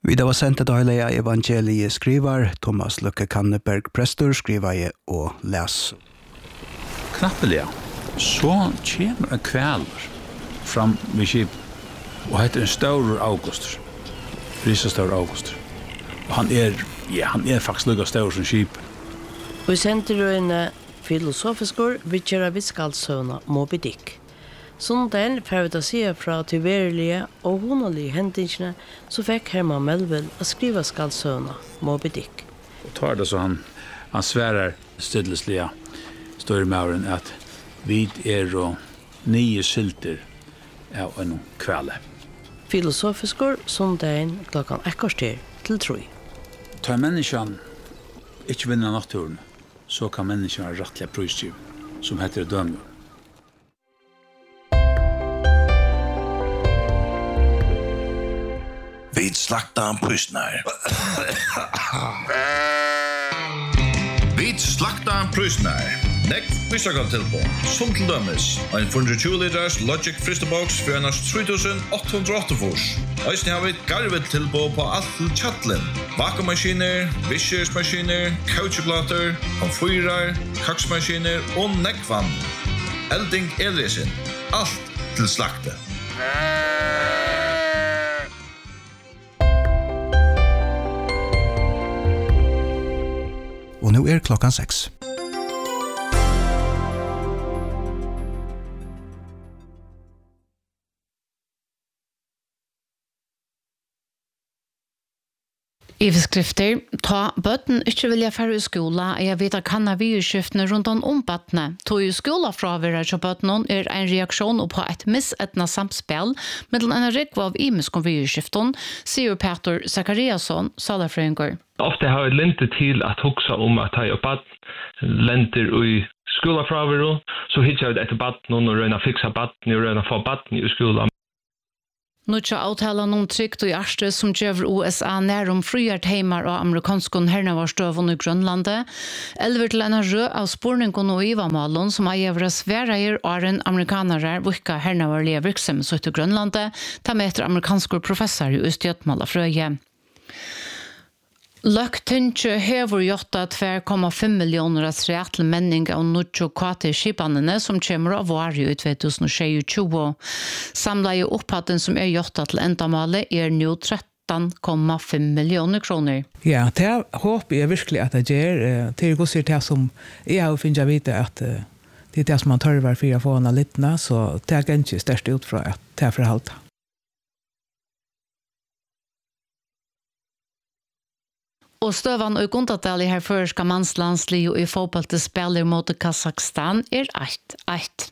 Vi da var sendt et døylige evangeliet skriver, Thomas Løkke Kanneberg Prestor skriver og les. Knappelig, så kommer en kveler fram ved skip, og heter en større August, risestørre August. Og han er faktisk lukket større som skip. Vi sendte jo en filosofiskor, vi kjører viskaldsøvna Moby Dick. Sondagen får vi da se fra tilverelige og honelige hendelsene, så fikk Herman Melville å skrive skaldsøvna Moby Dick. Og tar det så han sværer stedleslige står med åren at vi og 9 silter av en kveld. Filosofiskor sondagen klokken 1:15 til 3. Tar menneskene ikke vinner naturen, så kan menneskene ha rettelig prøystyr, som heter dømmer. Vid slakta prysnar. Vid slakta prysnar. Nekk visakal tilbå. Som til dømes. En 120 liters Logic Fristerbox for en 3.808 fors. Eisen har vi garvet tilbå på alt til tjattlen. Vakuummaskiner, viskersmaskiner, couchplater, komfyrer, kaksmaskiner og nekkvann. Elding elresin. Alt til slakte. Og nå klokken 6. Iveskrifter, ta bøtten ikke vilja færre i skola, jeg vet at kan ha virusskiftene rundt om bøttene. To i skola fraværet til bøttene en reaksjon på et misetna samspill mellom en rikve av imisk virusskiften, sier Peter Zakariasson, salafrøyngur. Ofte har jeg lentet til at huksa at jeg bøtt lenter i skola fraværet, så hittar jeg etter bøttene og røyner fiksa bøttene og røyner få bøttene i skola. Nutja avtala noen trygt og hjerte som gjør USA nærum frigjert heimar og amerikanskon hernavarstøvun i Grønlandet. Elver til en rød av sporningen og ivamalen som er gjevra sværeier og en amerikanere vikka hernavarlige virksomhet i Grønlandet, ta med etter amerikanskor professor i Østgjøtmalafrøye. Løgtynche hever jotta 2,5 millioner at reatle menning av nutjo kvate skipanene som kommer av varie i 2022. Samleie opphatten som jotta til endamalet nå 13,5 millioner kroner. Ja, det håper jeg virkelig at det gjør. Til å si det som jeg har finnet vite at det det som man tørver for å få henne litt, så det ikke størst ut fra at det forholdet. Og støvan og Gundadal i her førska mannslandslig og i fotball til spiller mot Kazakstan 1-1.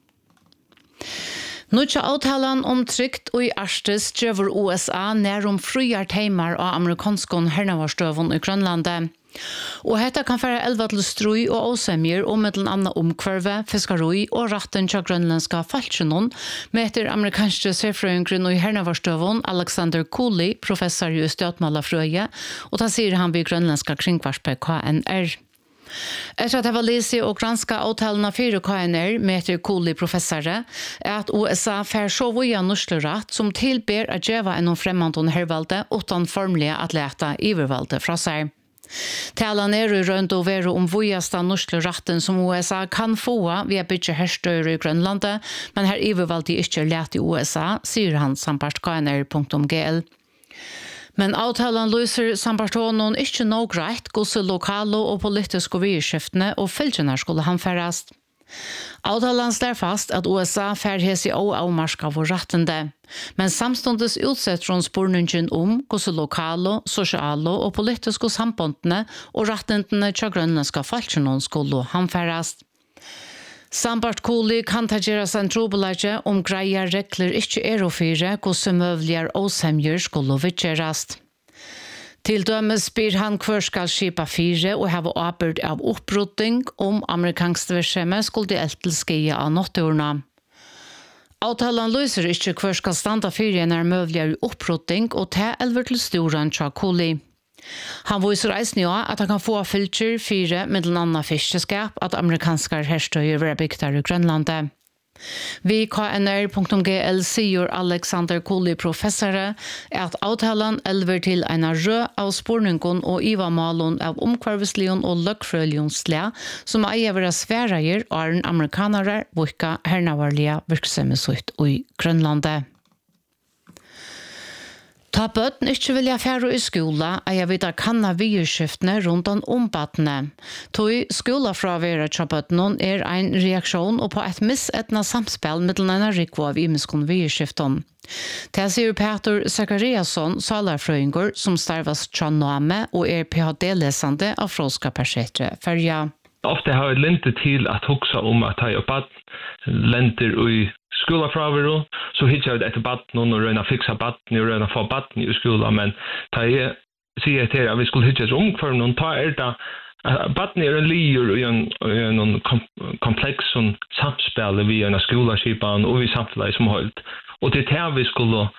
Nutja avtalen om trygt og i Arstes gjør USA nærum frigjert heimar av amerikanskon hernavarstøvun i Grønlandet. Og dette kan være 11 til strøy og åsemjer og med den andre omkvarve, fiskaroi og ratten til grønlandska falskjennom, med etter amerikanske serfrøyngren og i hernavarstøvun Alexander Cooley, professor i Østgjøtmalafrøye, og da sier han ved grønlandska kringvarspe KNR. Etter at jeg var lese og granska avtalen av 4 KNR med etter Cooley professore, at USA fer så via norsklerett som tilber at gjeva en fremmandon hervalde utan formlige atleta ivervalde fra seg. Talan i rundt og være om vujasta norske retten som USA kan få via bygge herstøyre i Grønlandet, men her ivervalgte ikke let i USA, sier han sampart knr.gl. Men avtalen løser sampart honom ikke noe greit, gosse lokale og politiske virskiftene og fylgjene skulle han færast. Avtalen slår fast at USA færhes i avmarska for rettende, men samstundes utsetter hun spurningen om hvordan lokale, sosiale og politiske sambundene og rettendene til grønlandske falskjennom skulle hanfærast. Sambart Cooley kan ta gjøre seg en trobelage om greier regler ikke å fire hvordan møvlige åsemjer skulle vidtjerast. Til dømes spyr han hver skal skipa 4 og hava avbyrd av opprotting om amerikansk virksomhet skulle de eltelskeie av nåtturna. Avtalen løser ikke hver skal standa 4 når møvlige opprotting og ta elver til storan tja Cooley. Han viser eisen jo at han kan få fylkjer 4 med en annen fiskeskap at amerikanske herstøyer var bygd i Grønlandet. Vi knr.gl sier Alexander Koli professore at avtalen elver til en rød av spurningen og ivamalen av omkvarveslion og løkkfrøljonsle som eier være sværeier og en amerikanere vukka hernavarlige virksomhet i Grønlandet. Ta bøtten ikke vilja fære i skola, jeg vet kanna virskiftene rundt om ombattene. Tog skola fra være til bøtten er en reaksjon og på et misetna samspill mellom en rikvo av imiskon virskiften. Det sier Peter Zakariasson, salarfrøyngur, som starvas tjanname og er PhD-lesande av Fråska Persetre Färja. Ofta har jeg lintet til at hoksa at jeg oppad lenter i skola fravero, så hittar jag ett batten och röna fixa batten och röna få batten i skolan, men ta jag säger till att vi skulle hitta ett ungefär någon ta det batten är en lior och en komplex som samspel vi en skolaskipan och vi samtidigt som hållt. Och det här vi skulle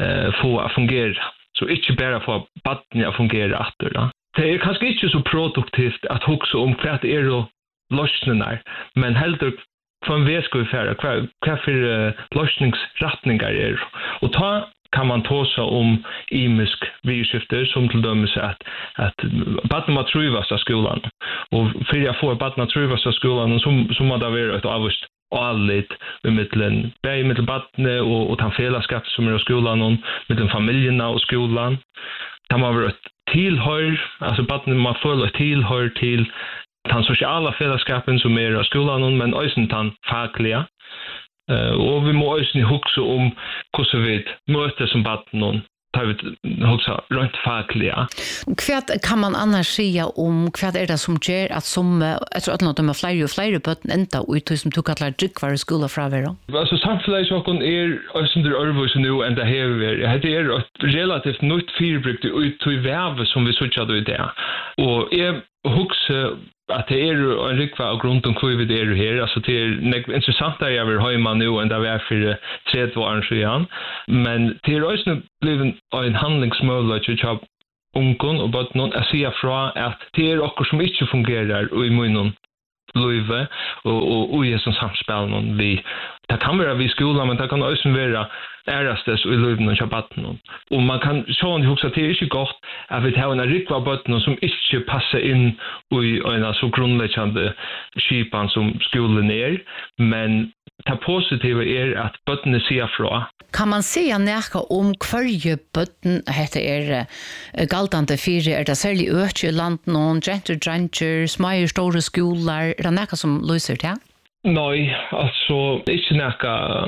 få att fungera. Så inte bara få batten att fungera efter det. Det är kanske inte så produktivt att huxa vad det är då lösningar, men helt från väskufärra vad för lösningsrättningar är. Och ta kan man tåsa om imisk virskifter som till dömes att barnen trivas av skolan. Och för jag får barnen trivas av skolan så må det vara ett avvist och allt i mittlen barnen och ta fällskap som är i skolan och mellan familjerna och skolan. Det må vara ett tillhör, alltså barnen må få ett tillhör till den sociala fällskapen som är i skolan, men också den fackliga. Och vi må också huxa om hur vi möter som barnen tar vi huxa runt fackliga. Vad kan man annars säga om vad är det som gör att som jag tror att något med fler och fler barn ända ut som du kallar drickvar i skolan fravera? Alltså samtidigt så kan också under örvus nu ända här. Det är ett relativt nytt fyrbruk ut till värve som vi söker då i det. Och är huxa att det är en rikva av grund om hur vi är här. Alltså det är intressant att jag vill ha hemma nu än det var för 3 år sedan. Men det är också blivit en handlingsmöjlighet till ungen och bara någon att säga från att det är också som inte fungerar i munnen löve och i som samspel någon vi det kan vara vid skolan, men det kan också vara ärastes och i löven och chabatten. Och man kan sjå en huxa till är inte gott att vi har en rikva botten som inte passar in i en så grundläggande skipan som skolan är, men det positiva är att botten ser från. Kan man säga näka om kvarje botten heter galtande fyra det särskilt ökt i land någon genter små stora skolor det näka som löser det? Nej, alltså det är inte näka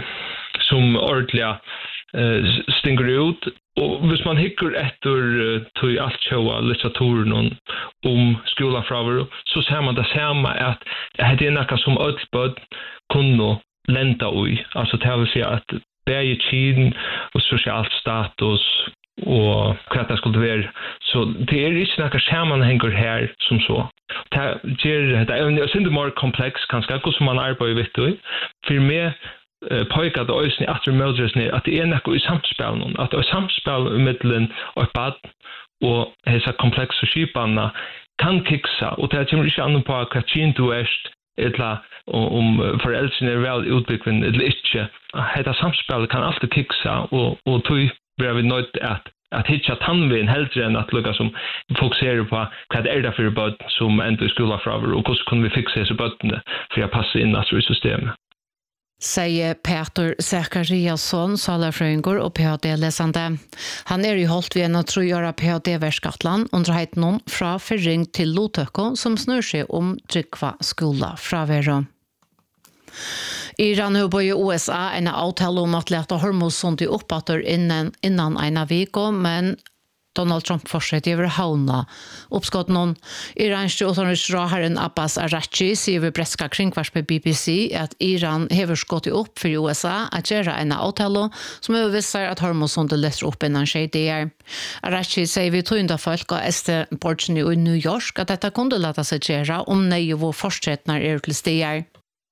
som ordentliga stinger ut. Och hvis man hickar efter till allt showa litteraturen om skolan fravero så ser man det samma att det är något som ödböd kunde länta i. Alltså det vill säga att bäge tiden och socialt status och vad det skulle vara. Så det är inte något sammanhänger här som så. Det är inte mer komplex kanske som man arbetar vid det. För mig pojkar det också att det är något i samspel att det är samspel mellan och bad och dessa komplexa skiparna kan kixa och det kommer inte an på att du är eller om föräldrarna är väl utbyggda eller inte. Detta samspel kan alltid kixa och tog blir vi nöjt att hitta tandvin hellre än att lukka som fokuserar på vad är det för bad som ändå i skolan framöver och hur kan vi fixa dessa bötterna för att passa in i systemet. Säger Peter Zakariasson, salarfröyngur och PhD-läsande. Han är i hållt vid en av 3 år PhD-verskatlan under heitnon fra Fyrring till Lotöko som snur sig om Drikva skola fra Vero. Iran har på USA en avtal om att leta Hormuzson till uppåter innan en vecka, men Donald Trump fortsätter över hauna. Uppskott någon iranske utenriksrådherren Abbas Arachi sier ved bretska kringvars på BBC at Iran hever skott upp för USA att göra en avtale som övervisar att Hormuzson letter upp innan skjedier. Arachi sier vi tog folk av Borgen i New York att detta kunde lata sig göra om nej och fortsättnar till stier.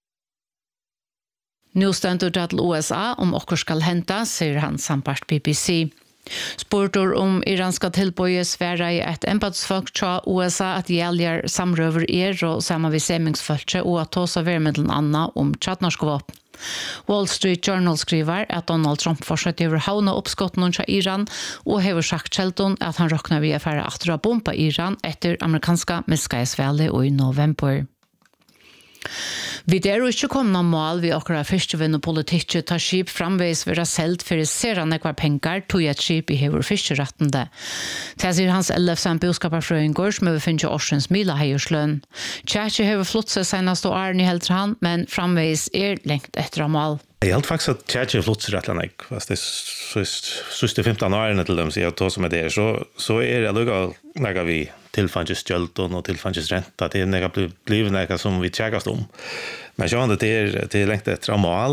Nu ständer det till USA om okkur skal hända, säger han sampart BBC. Spurtor om iranska tillböje svära i ett embatsfolk till USA att gäljar samröver och samma vid semingsfölkse och att ta sig över med en annan om tjatnarskvap. Wall Street Journal skriver at Donald Trump fortsatt over havna oppskotten til Iran og hever sagt Sheldon at han råkner vi affære at bomba Iran etter amerikanska miskaidsvelde i november. Vi der ikke kommet mål vi akkurat fiskevinn og politikk tar skip framveis være selv for serene hver penger tog et skip i hever fiskerettende. Det sier hans LFSM bioskaperfrøyngår som vi finner årsens mila heierslønn. Tjætje hever flott seg senest og åren i helt han, men framveis lengt etter mål. Jeg helt faktisk at Tjætje flott seg rettelig nek. Det siste 15 årene til dem, sier jeg to som det, så det lukket når vi tilfanges stjølton og tilfanges renta. Det blivet noe som vi tjekkast om. Men sånn det lengt etter mål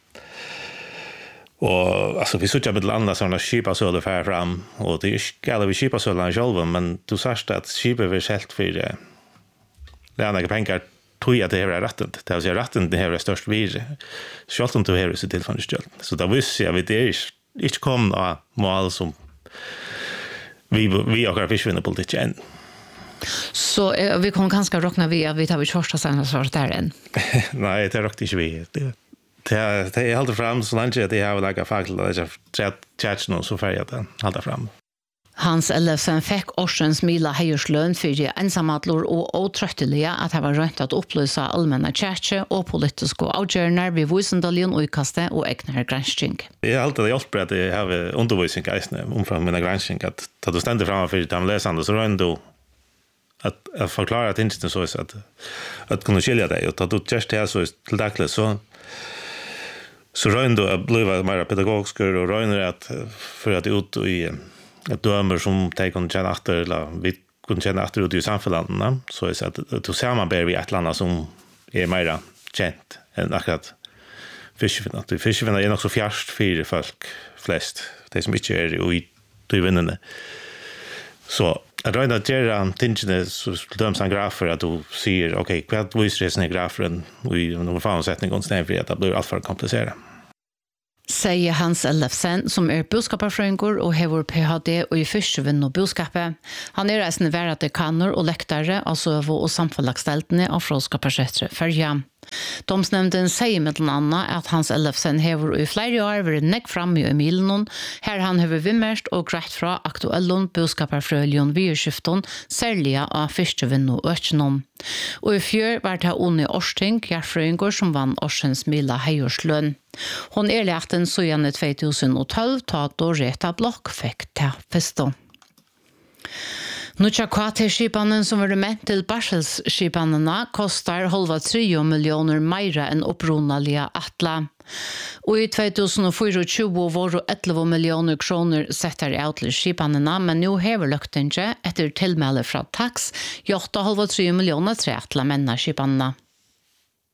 og altså vi suttar med landa sånne skipasøler fær fram og det ikke alle vi skipasølene selv, men du sørst at skipet vil helt for lærnege penger tog at det er retten. Det vil si retten det er størst vir. Selv om du har så tilfanges stjølton. Så da visste jeg at det ikke kom av mål som vi akkurat fiskvinnepolitikk enn. Så vi kommer ganska råkna vi att vi tar vi första sen så där än. Nej, det råkte inte vi. Det är alltid fram så länge att det har lagat faktiskt att chat någon så färdigt den hålla fram. Hans LFSM fick årsens mila heiersløn för ensamadlor och otrötteliga att ha rönt att upplysa allmänna tjärtje och politiska avgörningar vid Vysendalien och utkastet och egna granskning. Det är alltid hjälper att det har undervisning omfram mina granskning att ta du ständigt framför de läsande så rönt då att förklara att inte så att kunna skilja dig och ta du just det så till dags så rönt då att bli mer pedagogisk och rönt att för att ut i ett dömer som de kan känna efter eller vi kan känna efter ut i samhällen så är det att du sammanber vi ett land som är mer känt än akkurat fiskevinn. Fiskevinn är nog så fjärst för folk flest de som inte är i vinnande. Så att röna göra tingene så döms en grafer att du säger okej, vad visar det graferen i någon förutsättning och snäv för att det blir allt för komplicerat. Säger Hans Ellefsen som boskaparfrøyngur og hever PhD og i fiskevinn og boskapet. Han reisende værende kanner og lektare av søvo- og samfunnlagsdeltene av fråskaparsettre Färja. Domsnämnden säger med bland annat att Hans Ellefsen hever i flere år vært nekk fram i Emilenon, her han hever vimmerst og greit fra aktuellon boskaparfrøyljon virskifton, særlig av fiskevinn og økjenom. Og i fjør var det Unni Årsting, Gjerfrøyngur, som vann Årsens mila heierslønn. Hon leten så igjen i 2012, ta då Reta Blokk fikk til festo. Nucha KT-skipanen som var med til barselsskipanene kostar 3 millioner meira enn opprunalige atla. Og i 2024 var 11 millioner kroner setter i til skipanene, men nå hever løktinge etter tilmelde fra tax 8,5 millioner til atla menna skipanene.